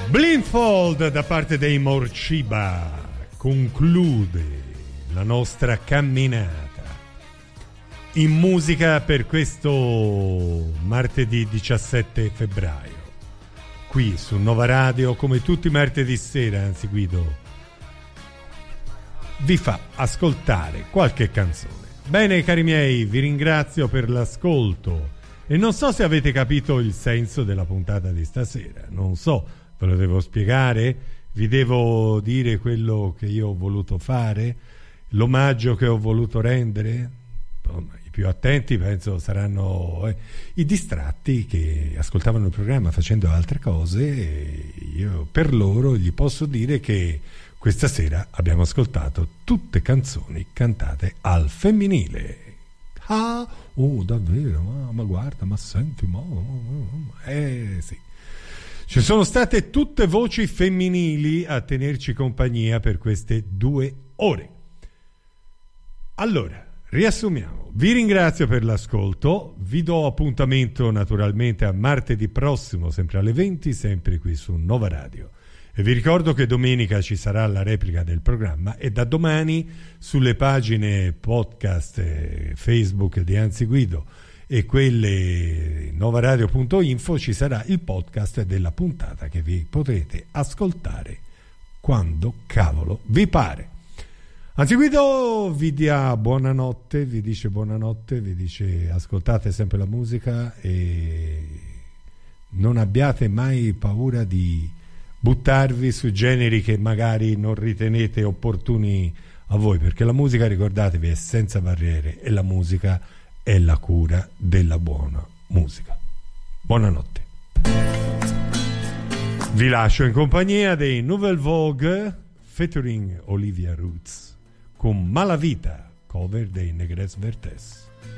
Blindfold da parte dei Morciba conclude la nostra camminata in musica per questo martedì 17 febbraio qui su Nova Radio, come tutti i martedì sera. Anzi, Guido vi fa ascoltare qualche canzone. Bene, cari miei, vi ringrazio per l'ascolto e non so se avete capito il senso della puntata di stasera, non so. Ve lo devo spiegare? Vi devo dire quello che io ho voluto fare? L'omaggio che ho voluto rendere? I più attenti penso saranno i distratti che ascoltavano il programma facendo altre cose, e io per loro gli posso dire che questa sera abbiamo ascoltato tutte canzoni cantate al femminile. Ah, oh davvero? Ma guarda, ma senti, sì. Ci sono state tutte voci femminili a tenerci compagnia per queste 2 ore. Allora, riassumiamo. Vi ringrazio per l'ascolto. Vi do appuntamento naturalmente a martedì prossimo, sempre alle 20, sempre qui su Nova Radio. E vi ricordo che domenica ci sarà la replica del programma e da domani sulle pagine podcast Facebook di Anzi Guido e quelle novaradio.info ci sarà il podcast della puntata che vi potrete ascoltare quando cavolo vi pare. Anzi, Guido vi dia buonanotte, vi dice buonanotte, vi dice ascoltate sempre la musica e non abbiate mai paura di buttarvi su generi che magari non ritenete opportuni a voi, perché la musica, ricordatevi, è senza barriere e la musica è la cura della buona musica. Buonanotte. Vi lascio in compagnia dei Nouvelle Vogue featuring Olivia Roots con Malavita, cover dei Negres Vertés.